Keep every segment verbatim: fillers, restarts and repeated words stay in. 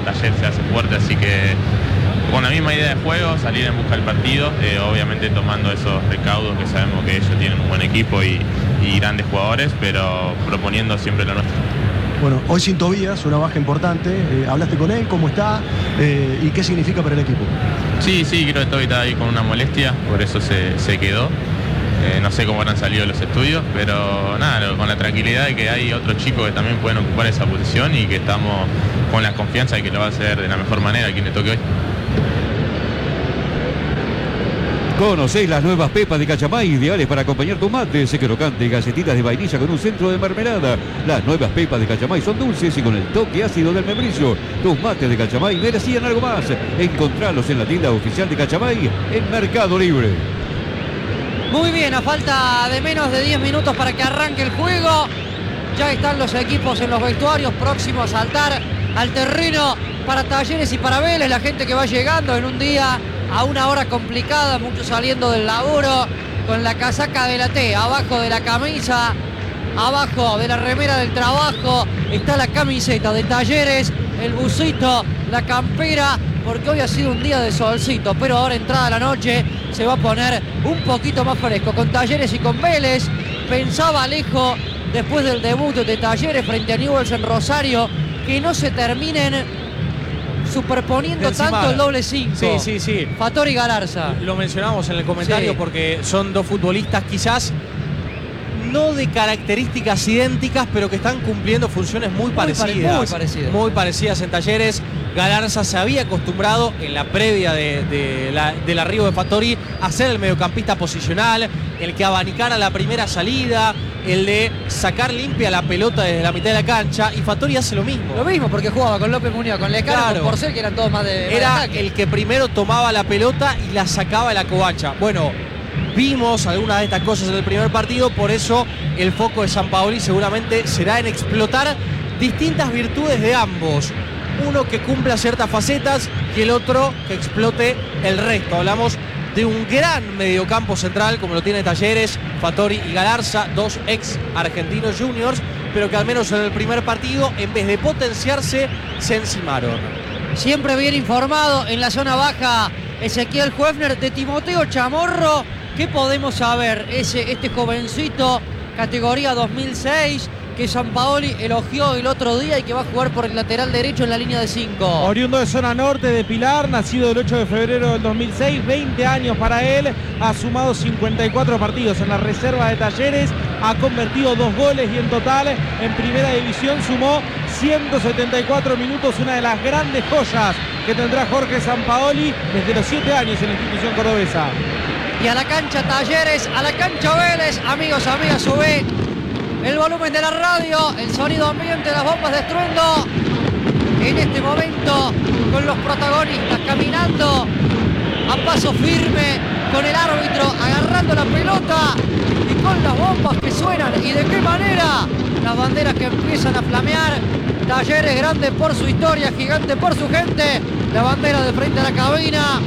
Talleres se hace fuerte, así que con la misma idea de juego, salir en busca del partido, eh, obviamente tomando esos recaudos que sabemos que ellos tienen un buen equipo y, y grandes jugadores, pero proponiendo siempre lo nuestro. Bueno, hoy sin Tobías, una baja importante, eh, ¿hablaste con él? ¿Cómo está? Eh, ¿Y qué significa para el equipo? Sí, sí, creo que Toby está ahí con una molestia, por eso se, se quedó. Eh, no sé cómo habrán salido los estudios, pero nada, con la tranquilidad de que hay otros chicos que también pueden ocupar esa posición y que estamos con la confianza de que lo va a hacer de la mejor manera quien le toque hoy. ¿Conocéis las nuevas pepas de Cachamay, ideales para acompañar tu mate? Sé crocante y galletitas de vainilla con un centro de mermelada. Las nuevas pepas de Cachamay son dulces y con el toque ácido del membrillo. Tus mates de Cachamay merecían algo más. Encontralos en la tienda oficial de Cachamay en Mercado Libre. Muy bien, a falta de menos de diez minutos para que arranque el juego. Ya están los equipos en los vestuarios próximos a saltar al terreno para Talleres y para Vélez. La gente que va llegando en un día a una hora complicada, muchos saliendo del laburo con la casaca de la T, abajo de la camisa, abajo de la remera del trabajo está la camiseta de Talleres, el busito, la campera, porque hoy ha sido un día de solcito, pero ahora entrada la noche se va a poner un poquito más fresco con Talleres y con Vélez. Pensaba Alejo después del debut de Talleres frente a Newell's en Rosario que no se terminen superponiendo tanto el doble cinco. Sí, sí, sí. Fattori y Galarza. Lo mencionamos en el comentario, sí, porque son dos futbolistas quizás no de características idénticas, pero que están cumpliendo funciones muy, muy parecidas. Muy parecidas. Muy parecidas en Talleres. Galarza se había acostumbrado en la previa de, de la, del arribo de Fattori a ser el mediocampista posicional, el que abanicara la primera salida, el de sacar limpia la pelota desde la mitad de la cancha, y Fattori hace lo mismo. Lo mismo, porque jugaba con López Muñoz, con Lecaro, Claro. con Porcel, que eran todos más de... Era más de el que primero tomaba la pelota y la sacaba de la covacha. Bueno, vimos algunas de estas cosas en el primer partido, por eso el foco de Sampaoli seguramente será en explotar distintas virtudes de ambos. Uno que cumpla ciertas facetas y el otro que explote el resto. Hablamos de un gran mediocampo central como lo tiene Talleres, Fattori y Galarza, dos ex argentinos juniors, pero que al menos en el primer partido, en vez de potenciarse, se encimaron. Siempre bien informado en la zona baja Ezequiel Huefner. De Timoteo Chamorro, ¿qué podemos saber? Ese, este jovencito, categoría dos mil seis, que Sampaoli elogió el otro día y que va a jugar por el lateral derecho en la línea de cinco. Oriundo de zona norte de Pilar, nacido el ocho de febrero del dos mil seis, veinte años para él, ha sumado cincuenta y cuatro partidos en la reserva de Talleres, ha convertido dos goles y en total en primera división sumó ciento setenta y cuatro minutos, una de las grandes joyas que tendrá Jorge Sampaoli desde los siete años en la institución cordobesa. Y a la cancha Talleres, a la cancha Vélez, amigos, amigas, sube el volumen de la radio, el sonido ambiente, las bombas de estruendo. En este momento, con los protagonistas caminando a paso firme, con el árbitro agarrando la pelota y con las bombas que suenan. ¿Y de qué manera? Las banderas que empiezan a flamear. Talleres grande por su historia, gigante por su gente. La bandera de frente a la cabina.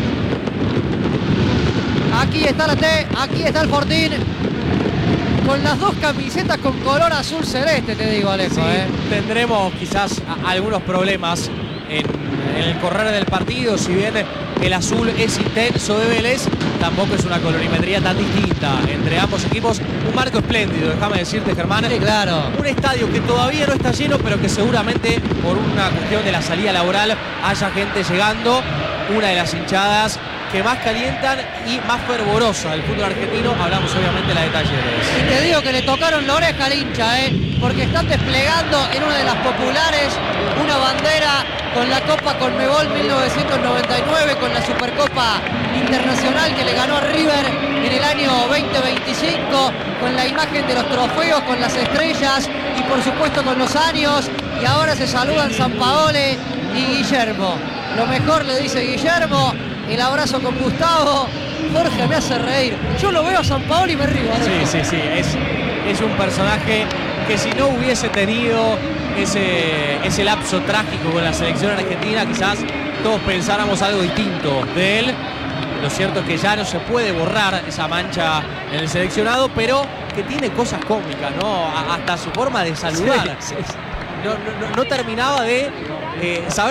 Aquí está la T, aquí está el Fortín. Con las dos camisetas con color azul celeste, te digo, Alejo. Sí, ¿eh? tendremos quizás a, algunos problemas en, en el correr del partido. Si bien el azul es intenso de Vélez, tampoco es una colorimetría tan distinta entre ambos equipos. Un marco espléndido, déjame decirte, Germán. Sí, claro. Un estadio que todavía no está lleno, pero que seguramente por una cuestión de la salida laboral haya gente llegando. Una de las hinchadas que más calientan y más fervorosa del fútbol argentino. Hablamos obviamente de la de Talleres. Y te digo que le tocaron la oreja al hincha, ¿eh? Porque están desplegando en una de las populares una bandera con la Copa Conmebol mil novecientos noventa y nueve, con la Supercopa Internacional que le ganó a River en el año veinte veinticinco, con la imagen de los trofeos, con las estrellas y por supuesto con los años. Y ahora se saludan Sampaoli y Guillermo. Lo mejor, le dice Guillermo. El abrazo con Gustavo. Jorge me hace reír. Yo lo veo a Sampaoli y me río. Sí, sí, sí. Es, es un personaje que si no hubiese tenido ese, ese lapso trágico con la selección argentina, quizás todos pensáramos algo distinto de él. Lo cierto es que ya no se puede borrar esa mancha en el seleccionado, pero que tiene cosas cómicas, ¿no? A, hasta su forma de saludar. Sí, sí, sí. No, no, no terminaba de eh, saber